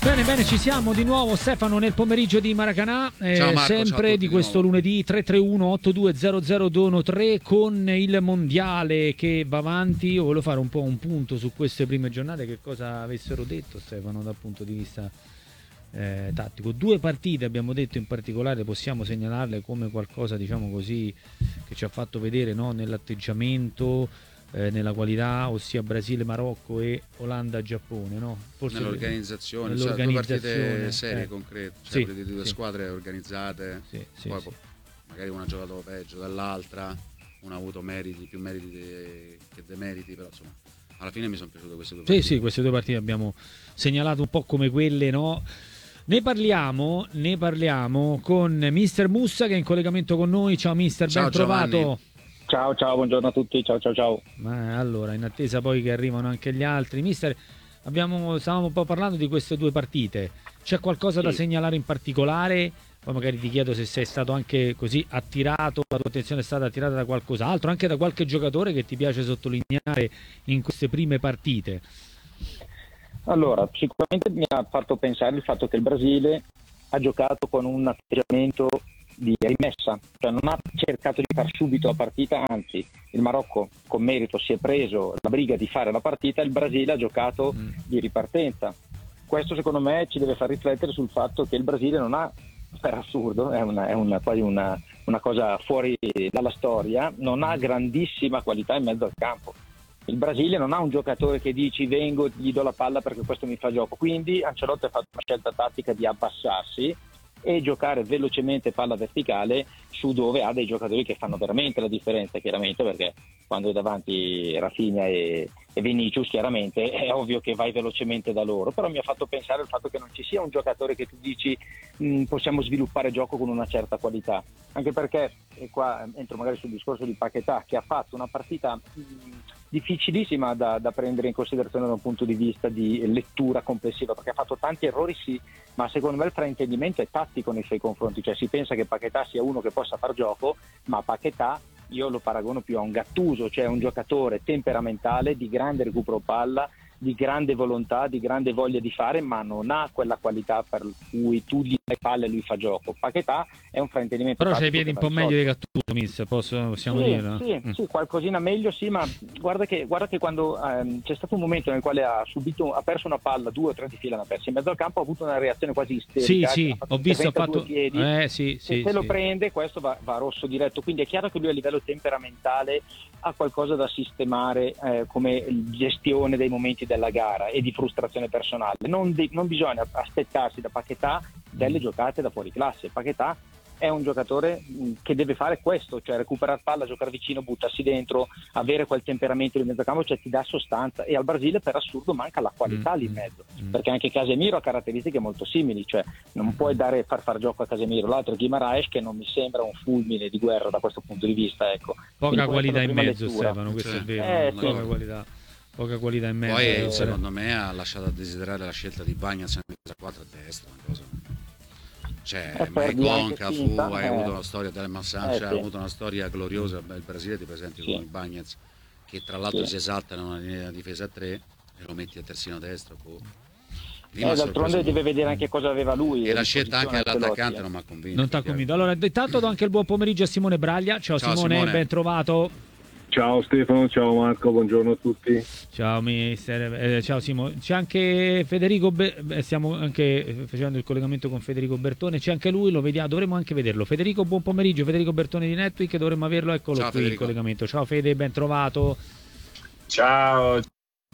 Bene, bene, ci siamo di nuovo, Stefano, nel pomeriggio di Maracanã, ciao Marco, sempre di questo lunedì 331-8200-123 con il mondiale che va avanti. Io volevo fare un po' un punto su queste prime giornate, che cosa avessero detto, Stefano, dal punto di vista tattico. 2 partite abbiamo detto in particolare, possiamo segnalarle come qualcosa, diciamo così, che ci ha fatto vedere, no, nell'atteggiamento, nella qualità, ossia Brasile-Marocco e Olanda-Giappone, no? Forse nell'organizzazione, cioè, 2 partite serie, concrete, cioè sì, di 2 squadre organizzate, poi magari una ha giocato peggio dall'altra, una ha avuto meriti, più meriti che demeriti, però insomma alla fine mi sono piaciute queste 2 partite. Sì, queste 2 partite abbiamo segnalato un po' come quelle, no? Ne parliamo con Mister Mussa che è in collegamento con noi. Ciao Mister, ciao, ben trovato. Giovanni. Ciao, buongiorno a tutti, ciao. Ma allora, in attesa poi che arrivano anche gli altri, Mister, stavamo un po' parlando di queste 2 partite. C'è qualcosa da segnalare in particolare? Poi magari ti chiedo se sei stato anche così attirato, la tua attenzione è stata attirata da qualcos'altro, anche da qualche giocatore che ti piace sottolineare in queste prime partite. Allora, sicuramente mi ha fatto pensare il fatto che il Brasile ha giocato con un atteggiamento di rimessa, cioè non ha cercato di far subito la partita, anzi il Marocco con merito si è preso la briga di fare la partita, il Brasile ha giocato di ripartenza. Questo secondo me ci deve far riflettere sul fatto che il Brasile non ha, per assurdo, è quasi una cosa fuori dalla storia, non ha grandissima qualità in mezzo al campo. Il Brasile non ha un giocatore che dici vengo, gli do la palla perché questo mi fa gioco, quindi Ancelotti ha fatto una scelta tattica di abbassarsi e giocare velocemente palla verticale su dove ha dei giocatori che fanno veramente la differenza, chiaramente, perché quando è davanti Rafinha e Vinicius chiaramente è ovvio che vai velocemente da loro, però mi ha fatto pensare al fatto che non ci sia un giocatore che tu dici possiamo sviluppare gioco con una certa qualità, anche perché, e qua entro magari sul discorso di Paquetá, che ha fatto una partita difficilissima da prendere in considerazione da un punto di vista di lettura complessiva, perché ha fatto tanti errori, sì, ma secondo me il fraintendimento è tattico nei suoi confronti, cioè si pensa che Paquetá sia uno che possa far gioco, ma Paquetá io lo paragono più a un Gattuso, cioè un giocatore temperamentale, di grande recupero palla, di grande volontà, di grande voglia di fare, ma non ha quella qualità per cui tu gli dai palle e lui fa gioco. Paquetà è un fraintendimento. Però c'hai i piedi un po' meglio di Gattuso, mister, possiamo dirlo? Sì, qualcosina meglio, sì, ma guarda che quando c'è stato un momento nel quale ha perso una palla, 2 o 3 di fila l'ha persa in mezzo al campo, ha avuto una reazione quasi isterica. Sì, ho visto, ha fatto piedi, se lo prende questo va rosso diretto, quindi è chiaro che lui a livello temperamentale ha qualcosa da sistemare come gestione dei momenti della gara e di frustrazione personale. Non bisogna aspettarsi da Paquetá delle giocate da fuori classe. Paquetá è un giocatore che deve fare questo, cioè recuperare palla, giocare vicino, buttarsi dentro, avere quel temperamento di mezzocampo, cioè ti dà sostanza, e al Brasile per assurdo manca la qualità lì in mezzo, perché anche Casemiro ha caratteristiche molto simili, cioè non puoi far gioco a Casemiro. L'altro è Guimaraes, che non mi sembra un fulmine di guerra da questo punto di vista, ecco. Poca qualità in mezzo, lettura. Stefano, questo è vero, poca qualità in mezzo. Poi secondo me ha lasciato a desiderare la scelta di Bagnaz a 4 a destra, una cosa. Cioè Maicon, Cafu, hai avuto una storia, Telemann Sanchez, ha avuto una storia gloriosa. Il Brasile ti presenti con il Bagnaz, che tra l'altro si esalta in una linea di difesa a 3 e lo metti a terzino destro. D'altronde deve vedere anche cosa aveva lui, e la scelta anche all'attaccante non mi ha convinto. Non ti ha convinto. Allora, intanto do anche il buon pomeriggio a Simone Braglia. Ciao Simone, ben trovato. Ciao Stefano, ciao Marco, buongiorno a tutti. Ciao mister, ciao Simo. C'è anche Federico, stiamo anche facendo il collegamento con Federico Bertone, c'è anche lui, lo vediamo, dovremmo anche vederlo. Federico, buon pomeriggio, Federico Bertone di Netweek, dovremmo averlo, eccolo qui Federico. Il collegamento. Ciao Fede, ben trovato. Ciao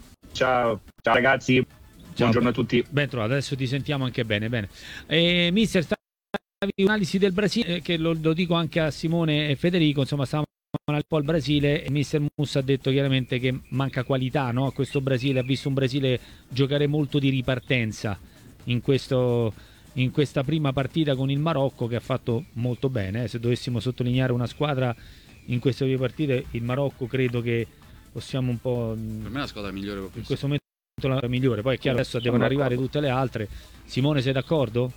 ragazzi, buongiorno a tutti. Ben trovato, adesso ti sentiamo anche bene. Mister, stavi un'analisi del Brasile, che lo dico anche a Simone e Federico, insomma stavamo un po' al Brasile e Mister Mussa ha detto chiaramente che manca qualità, no? A questo Brasile, ha visto un Brasile giocare molto di ripartenza in questa prima partita con il Marocco, che ha fatto molto bene. Se dovessimo sottolineare una squadra in queste 2 partite, il Marocco credo che possiamo un po', per me è la squadra migliore in questo momento la migliore, poi è chiaro adesso devono arrivare tutte le altre. Simone, sei d'accordo?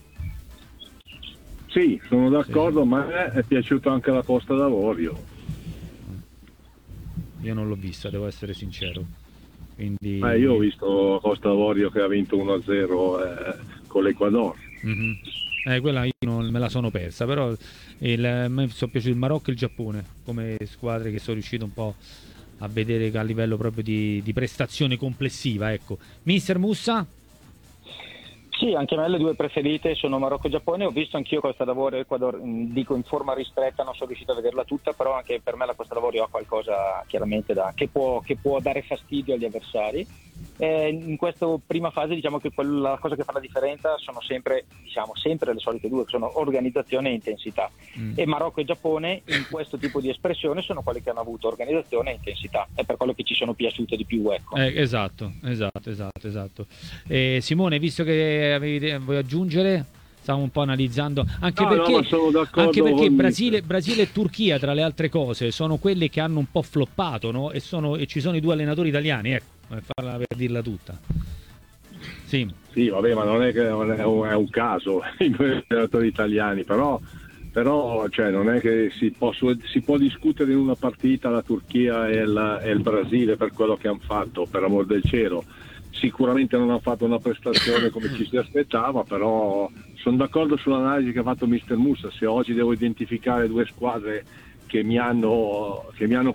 Sì, sono d'accordo, ma a me è piaciuta anche la Costa d'Avorio. Io non l'ho vista, devo essere sincero. Quindi... io ho visto Costa d'Avorio che ha vinto 1-0, con l'Ecuador. Quella io non me la sono persa, però a me sono piaciuti il Marocco e il Giappone come squadre che sono riuscito un po' a vedere a livello proprio di prestazione complessiva, ecco. Mister Mussa? Sì, anche a me le due preferite sono Marocco e Giappone. Ho visto anch'io Costa d'Avorio e Ecuador, dico in forma ristretta, non sono riuscito a vederla tutta, però anche per me la Costa d'Avorio ha qualcosa chiaramente che può dare fastidio agli avversari. In questa prima fase diciamo che la cosa che fa la differenza sono sempre le solite due, che sono organizzazione e intensità. E Marocco e Giappone in questo tipo di espressione sono quelli che hanno avuto organizzazione e intensità, è per quello che ci sono piaciute di più, ecco. Esatto. Simone, visto che vuoi aggiungere? Stiamo un po' analizzando anche perché Brasile e Turchia, tra le altre cose, sono quelle che hanno un po' floppato, no? E ci sono i due allenatori italiani, ecco, per dirla tutta. Sì, vabbè, ma non è che è un caso i due allenatori italiani, però cioè, non è che si può discutere in una partita la Turchia e il Brasile per quello che hanno fatto, per amor del cielo. Sicuramente non hanno fatto una prestazione come ci si aspettava, però sono d'accordo sull'analisi che ha fatto Mister Mussa. Se oggi devo identificare due squadre che mi hanno